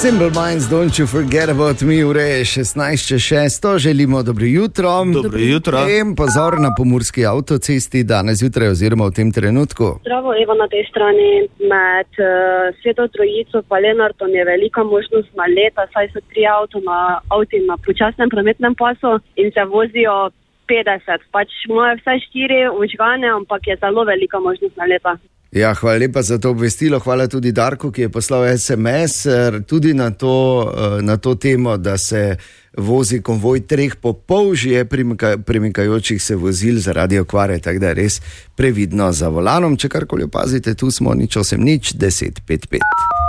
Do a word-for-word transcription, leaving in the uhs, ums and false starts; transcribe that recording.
Simple Minds, don't you forget about me, ure je šestnajst čez šesto, želimo dobro jutro. Dobro jutro. In pozor na pomurski avtocesti danes jutraj oziroma v tem trenutku. Zdravo, Eva na tej strani. Med uh, Sveto Trojico pa Lenartom je velika možnost naleta, saj so tri avto na, avti na počasnem prometnem pasu in se vozijo petdeset. Pač imajo vse štiri vžgane, ampak je zelo velika možnost naleta. Ja, hvala lepa za to obvestilo, hvala tudi Darku, ki je poslal es em es tudi na to, na to temo, da se vozi konvoj treh popolžje premika, premikajočih se vozil zaradi okvare, tako da je res previdno za volanom. Če karkoli opazite, tu smo nič osem nič deset pet pet.